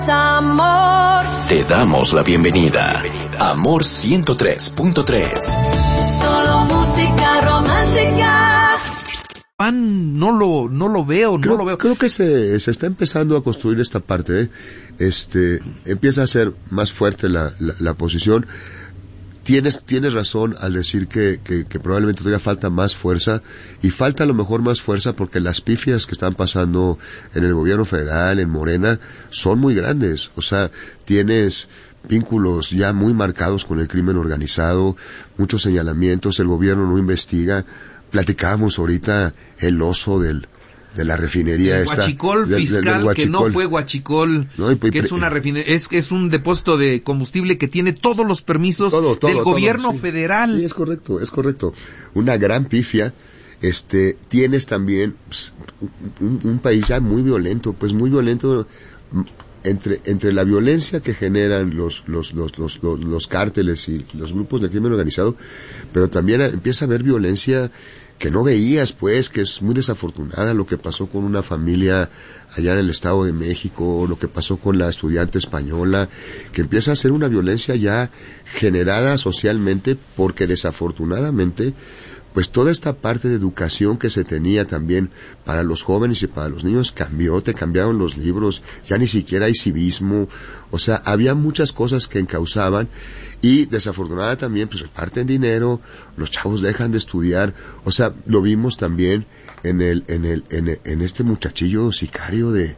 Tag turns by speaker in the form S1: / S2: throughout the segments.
S1: Amor.
S2: Te damos la bienvenida. Amor 103.3.
S1: Solo música romántica.
S3: PAN no lo veo.
S4: Creo que se está empezando a construir esta parte, empieza a ser más fuerte la posición. Tienes razón al decir que probablemente todavía falta más fuerza, y falta a lo mejor más fuerza porque las pifias que están pasando en el gobierno federal, en Morena, son muy grandes. O sea, tienes vínculos ya muy marcados con el crimen organizado, muchos señalamientos, el gobierno no investiga. Platicábamos ahorita el oso de la refinería
S3: el huachicol fiscal, del que no fue huachicol, ¿no? Que es una refinería, es un depósito de combustible que tiene todos los permisos del gobierno federal. Sí,
S4: es correcto. Una gran pifia. Tienes también un país ya muy violento, entre la violencia que generan los cárteles y los grupos de crimen organizado, pero también empieza a haber violencia que no veías, que es muy desafortunada, lo que pasó con una familia allá en el Estado de México, lo que pasó con la estudiante española, que empieza a ser una violencia ya generada socialmente, porque desafortunadamente pues toda esta parte de educación que se tenía también para los jóvenes y para los niños te cambiaron los libros, ya ni siquiera hay civismo, o sea, había muchas cosas que encauzaban, y desafortunadamente también pues reparten dinero, los chavos dejan de estudiar, o sea, lo vimos también en este muchachillo sicario de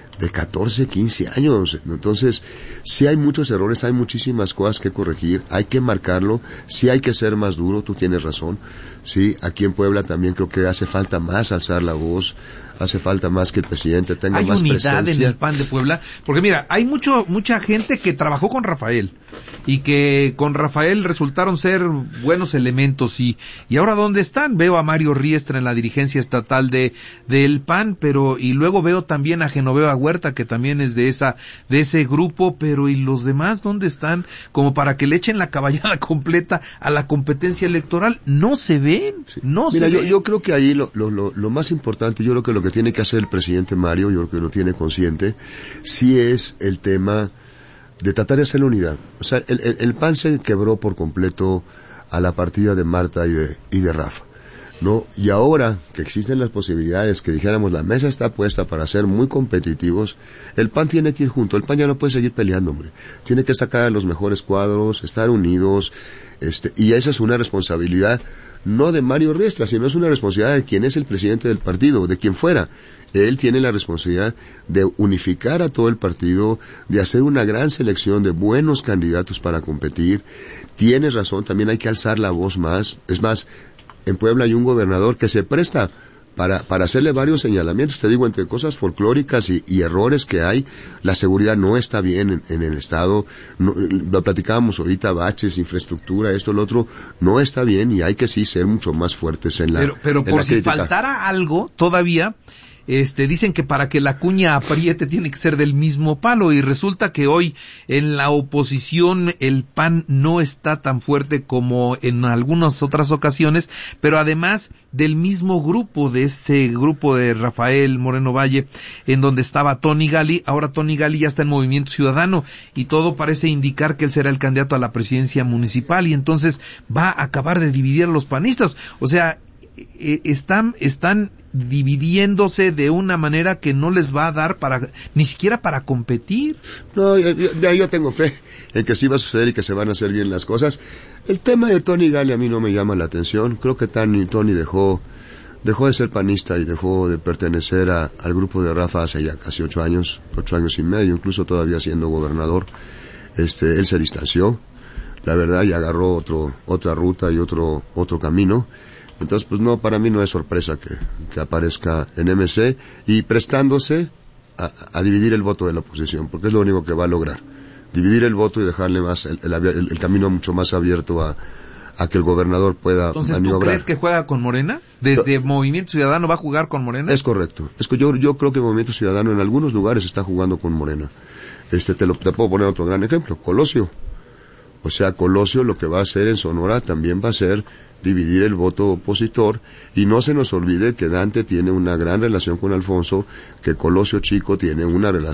S4: 14, 15 años. Entonces, sí hay muchos errores, hay muchísimas cosas que corregir, hay que marcarlo, sí hay que ser más duro, tú tienes razón. Sí, aquí en Puebla también creo que hace falta más alzar la voz, hace falta más que el presidente tenga más presencia.
S3: Hay unidad en el PAN de Puebla, porque mira, hay mucha gente que trabajó con Rafael, y que con Rafael resultaron ser buenos elementos, y ahora ¿dónde están? Veo a Mario Riestra en la dirigencia estatal del PAN, y luego veo también a Genoveva Huerta, que también es de ese grupo, pero ¿y los demás dónde están? Como para que le echen la caballada completa a la competencia electoral. No se ven,
S4: sí. Mira, yo creo que ahí lo más importante, yo creo que lo que tiene que hacer el presidente Mario, yo creo que lo tiene consciente, sí es el tema de tratar de hacer la unidad. O sea, el PAN se quebró por completo a la partida de Marta y de Rafa, ¿no? Y ahora que existen las posibilidades, que dijéramos la mesa está puesta para ser muy competitivos, el PAN tiene que ir junto, el PAN ya no puede seguir peleando, hombre. Tiene que sacar a los mejores cuadros, estar unidos, y esa es una responsabilidad no de Mario Riestra, sino es una responsabilidad de quien es el presidente del partido, de quien fuera. Él tiene la responsabilidad de unificar a todo el partido, de hacer una gran selección de buenos candidatos para competir. Tienes razón, también hay que alzar la voz más. Es más, en Puebla hay un gobernador que se presta para hacerle varios señalamientos, te digo, entre cosas folclóricas y errores que hay. La seguridad no está bien en el estado, lo platicábamos ahorita, baches, infraestructura, esto, lo otro, no está bien, y hay que sí ser mucho más fuertes en la
S3: pero por
S4: la
S3: si
S4: crítica.
S3: Faltara algo todavía, dicen que para que la cuña apriete tiene que ser del mismo palo, y resulta que hoy en la oposición el PAN no está tan fuerte como en algunas otras ocasiones, pero además del mismo grupo, de ese grupo de Rafael Moreno Valle, en donde estaba Tony Gali, ahora Tony Gali ya está en Movimiento Ciudadano, y todo parece indicar que él será el candidato a la presidencia municipal, y entonces va a acabar de dividir a los panistas. O sea, están dividiéndose de una manera que no les va a dar ni siquiera para competir.
S4: No, yo tengo fe en que sí va a suceder y que se van a hacer bien las cosas. El tema de Tony Gali a mí no me llama la atención. Creo que Tony dejó de ser panista y dejó de pertenecer al grupo de Rafa hace ya casi 8 años y medio, incluso todavía siendo gobernador. Él se distanció, la verdad, y agarró otra ruta y otro camino. Entonces, pues no, para mí no es sorpresa que aparezca en MC, y prestándose a dividir el voto de la oposición, porque es lo único que va a lograr. Dividir el voto y dejarle más el camino mucho más abierto a que el gobernador pueda
S3: maniobrar.
S4: Entonces,
S3: ¿tú crees que juega con Morena? ¿Desde Movimiento Ciudadano va a jugar con Morena?
S4: Es correcto. Es que yo creo que Movimiento Ciudadano en algunos lugares está jugando con Morena. Te puedo poner otro gran ejemplo, Colosio. O sea, Colosio lo que va a hacer en Sonora también va a ser dividir el voto opositor, y no se nos olvide que Dante tiene una gran relación con Alfonso, que Colosio Chico tiene una relación